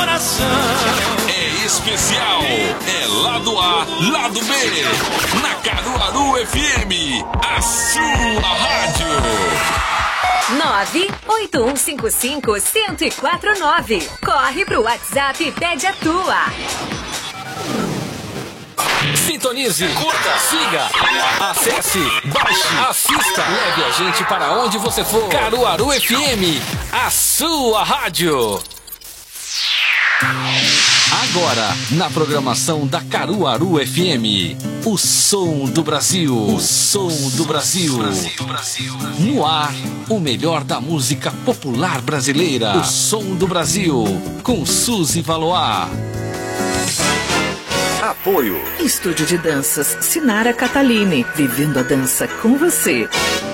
É especial, é lado A, lado B, na Caruaru FM, a sua rádio. 981551049. Corre pro WhatsApp e pede a tua. Sintonize, curta, siga, acesse, baixe, assista, leve a gente para onde você for. Caruaru FM, a sua rádio. Agora, na programação da Caruaru FM, o som do Brasil, o som do Brasil. No ar, o melhor da música popular brasileira, o som do Brasil, com Suzy Valois. Apoio. Estúdio de Danças Sinara Catalini, vivendo a dança com você.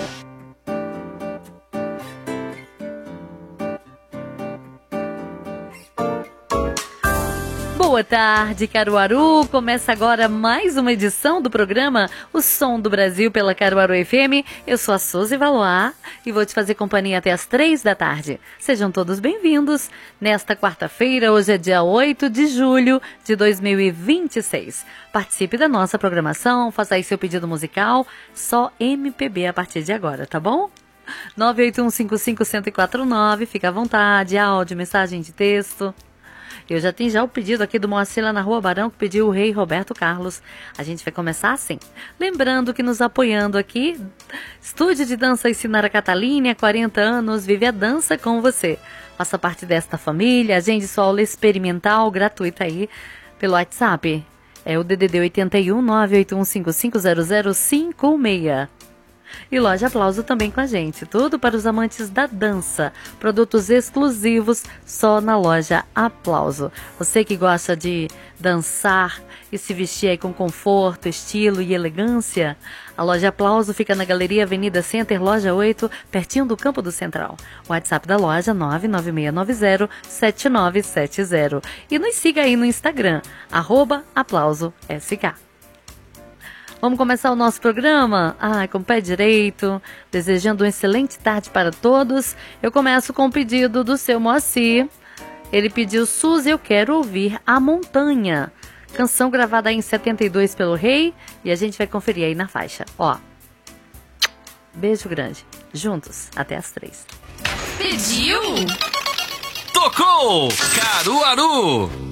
Boa tarde, Caruaru. Começa agora mais uma edição do programa O Som do Brasil pela Caruaru FM. Eu sou a Suzy Valois e vou te fazer companhia até as 3 da tarde. Sejam todos bem-vindos. Nesta quarta-feira, hoje é dia 8 de julho de 2026. Participe da nossa programação, faça aí seu pedido musical, só MPB a partir de agora, tá bom? 981551049, fica à vontade, áudio, mensagem de texto. Eu já tenho o pedido aqui do Moacir lá na Rua Barão, que pediu o Rei Roberto Carlos. A gente vai começar assim. Lembrando que nos apoiando aqui, Estúdio de Dança e Sinara Catalini, há 40 anos, vive a dança com você. Faça parte desta família, agende sua aula experimental gratuita aí pelo WhatsApp. É o DDD 81 981550056. E Loja Aplauso também com a gente. Tudo para os amantes da dança. Produtos exclusivos só na Loja Aplauso. Você que gosta de dançar e se vestir aí com conforto, estilo e elegância, a Loja Aplauso fica na Galeria Avenida Center, Loja 8, pertinho do Campo do Central. O WhatsApp da loja 996907970. E nos siga aí no Instagram, @aplausoSK. Vamos começar o nosso programa? Com o pé direito, desejando uma excelente tarde para todos. Eu começo com o pedido do seu Moacir. Ele pediu: Suzy, eu quero ouvir A Montanha. Canção gravada em 72 pelo Rei. E a gente vai conferir aí na faixa. Beijo grande. Juntos, até as 3. Pediu? Tocou! Caruaru!